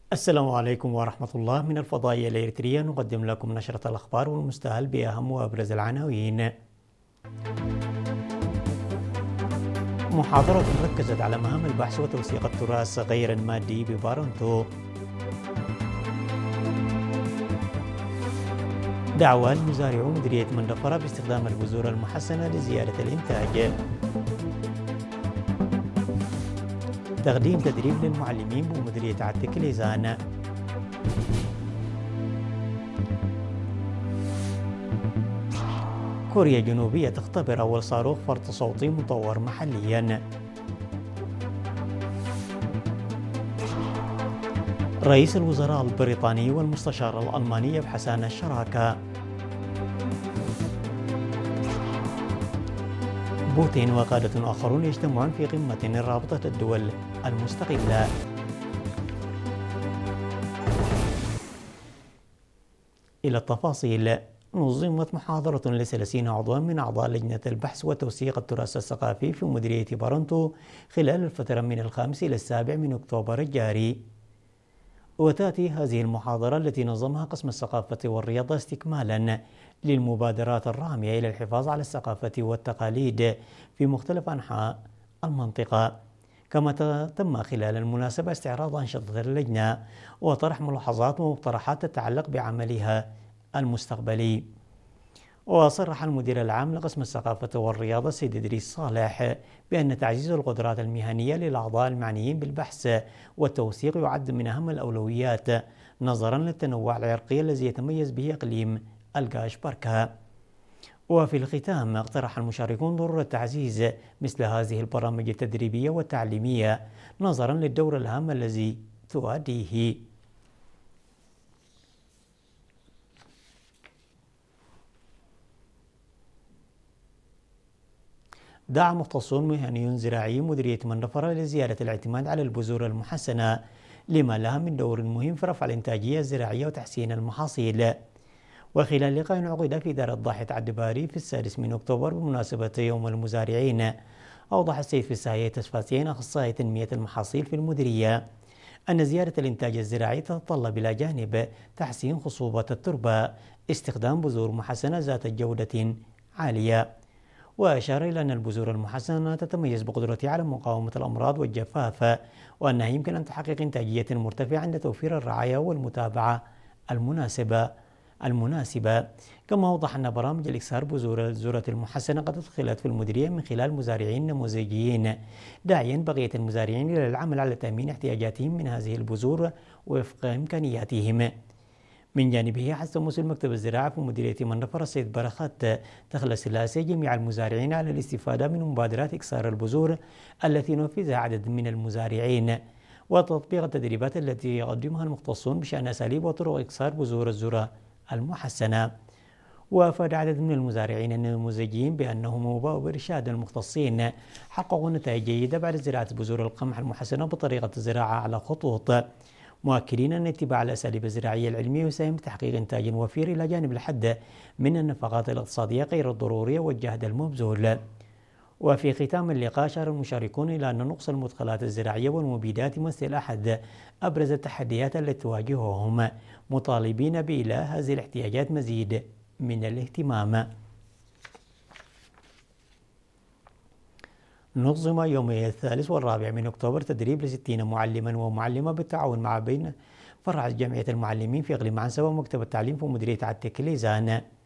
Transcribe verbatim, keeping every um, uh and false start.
السلام عليكم ورحمة الله. من الفضائية الإريترية نقدم لكم نشرة الأخبار والمستهل بأهم وأبرز العناوين. محاضرة ركزت على مهام البحث وتوثيق التراث غير المادي ببارنتو. دعوى المزارعون مديرية مندفرة باستخدام البذور المحسنة لزيادة الإنتاج. تقديم تدريب للمعلمين بمديرية عتك ليزان. كوريا الجنوبية تختبر أول صاروخ فرط صوتي مطور محليا. رئيس الوزراء البريطاني والمستشار الألماني يبحثان الشراكة. بوتين وقادة آخرون يجتمعون في قمة رابطة الدول المستقلة. إلى التفاصيل. نظمت محاضرة لثلاثين عضوا من أعضاء لجنة البحث وتوثيق التراث الثقافي في مديرية بارنتو خلال الفترة من الخامس إلى السابع من أكتوبر الجاري. وتأتي هذه المحاضرة التي نظمها قسم الثقافة والرياضة استكمالا للمبادرات الرامية إلى الحفاظ على الثقافة والتقاليد في مختلف أنحاء المنطقة. كما تم خلال المناسبة استعراض أنشطة اللجنة وطرح ملاحظات ومقترحات تتعلق بعملها المستقبلي. وصرح المدير العام لقسم الثقافة والرياضة السيد إدريس صالح بأن تعزيز القدرات المهنية للأعضاء المعنيين بالبحث والتوثيق يعد من أهم الأولويات نظرا للتنوع العرقي الذي يتميز به إقليم القاش بركة. وفي الختام اقترح المشاركون ضرورة تعزيز مثل هذه البرامج التدريبية والتعليمية نظرا للدور الهام الذي تؤديه. دعا مختصون مهنيون زراعيين مديرية مندفرة لزيادة الاعتماد على البذور المحسنة لما لها من دور مهم في رفع الإنتاجية الزراعية وتحسين المحاصيل. وخلال لقاء عقد في دار الضاحية عدباري في السادس من أكتوبر بمناسبة يوم المزارعين، أوضح السيد فساحية تسفاسيين أخصائي تنمية المحاصيل في المديرية أن زيادة الإنتاج الزراعي تتطلب إلى جانب تحسين خصوبة التربة استخدام بذور محسنة ذات جودة عالية. وأشار إلى أن البذور المحسنة تتميز بقدرتها على مقاومة الأمراض والجفاف، وأنها يمكن أن تحقق إنتاجية مرتفعة عند توفير الرعاية والمتابعة المناسبة المناسبة. كما أوضح أن برامج الإكسار بذور الذرة المحسنة قد أدخلت في المديرية من خلال مزارعين نموذجيين، داعيا بقية المزارعين إلى العمل على تأمين احتياجاتهم من هذه البذور وفق إمكانياتهم. من جانبه حث مسؤول مكتب الزراعة في مديرية مندفرة السيد برخات دخل السلاسة جميع المزارعين على الاستفادة من مبادرات إكسار البذور التي نفذها عدد من المزارعين، وتطبيق التدريبات التي يقدمها المختصون بشأن أساليب وطرق إكسار بذور الذرة المحسنة. وأفاد عدد من المزارعين النموذجيين بأنهم وبإرشاد المختصين حققوا نتائج جيدة بعد زراعة بذور القمح المحسنة بطريقة الزراعة على خطوط، مؤكدين أن اتباع الأساليب الزراعية العلمية يساهم بتحقيق إنتاج وفير إلى جانب الحد من النفقات الاقتصادية غير الضرورية والجهد المبذول. وفي ختام اللقاء أشار المشاركون إلى أن نقص المدخلات الزراعية والمبيدات يمثل أحد أبرز التحديات التي تواجههم، مطالبين بإيلاء هذه الاحتياجات مزيد من الاهتمام. نظم يومي الثالث والرابع من أكتوبر تدريب لستين معلما ومعلمة بالتعاون مع بين فرع جمعية المعلمين في إقليم عنسة ومكتب التعليم في مديرية عتك ليزان.